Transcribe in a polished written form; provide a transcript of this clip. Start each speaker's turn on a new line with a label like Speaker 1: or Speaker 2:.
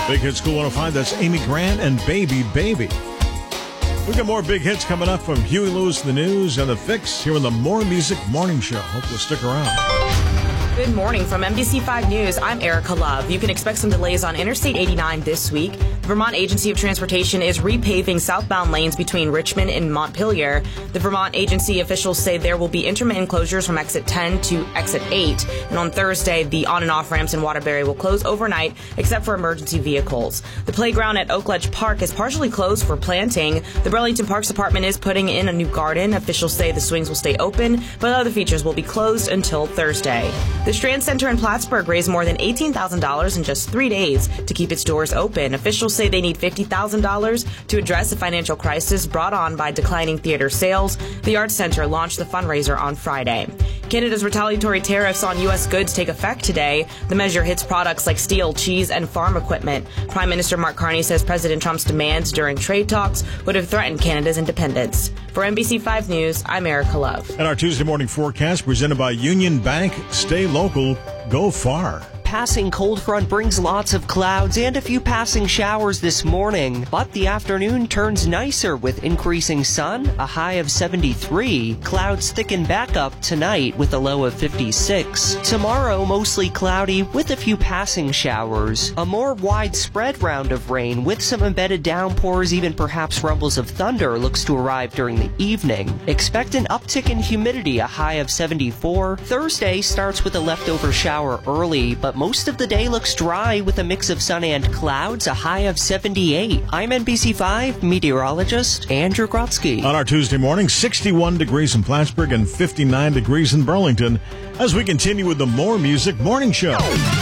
Speaker 1: Big Hits School 105, that's Amy Grant and Baby Baby. We got more big hits coming up from Huey Lewis, The News, and The Fix here in the More Music Morning Show. Hope you'll stick around.
Speaker 2: Good morning from NBC5 News. I'm Erica Love. You can expect some delays on Interstate 89 this week. The Vermont Agency of Transportation is repaving southbound lanes between Richmond and Montpelier. The Vermont agency officials say there will be intermittent closures from exit 10 to exit 8. And on Thursday, the on and off ramps in Waterbury will close overnight except for emergency vehicles. The playground at Oakledge Park is partially closed for planting. The Burlington Parks Department is putting in a new garden. Officials say the swings will stay open, but other features will be closed until Thursday. The Strand Center in Plattsburgh raised more than $18,000 in just 3 days to keep its doors open. Officials say they need $50,000 to address the financial crisis brought on by declining theater sales. The Arts Center launched the fundraiser on Friday. Canada's retaliatory tariffs on U.S. goods take effect today. The measure hits products like steel, cheese, and farm equipment. Prime Minister Mark Carney says President Trump's demands during trade talks would have threatened Canada's independence. For NBC5 News, I'm Erica Love.
Speaker 1: And our Tuesday morning forecast presented by Union Bank. Stay local, go far.
Speaker 3: Passing cold front brings lots of clouds and a few passing showers this morning, but the afternoon turns nicer with increasing sun, a high of 73. Clouds thicken back up tonight with a low of 56. Tomorrow, mostly cloudy with a few passing showers. A more widespread round of rain with some embedded downpours, even perhaps rumbles of thunder, looks to arrive during the evening. Expect an uptick in humidity, a high of 74. Thursday starts with a leftover shower early, but most of the day looks dry with a mix of sun and clouds, a high of 78. I'm NBC5 meteorologist Andrew Grotsky.
Speaker 1: On our Tuesday morning, 61 degrees in Plattsburgh and 59 degrees in Burlington as we continue with the More Music Morning Show.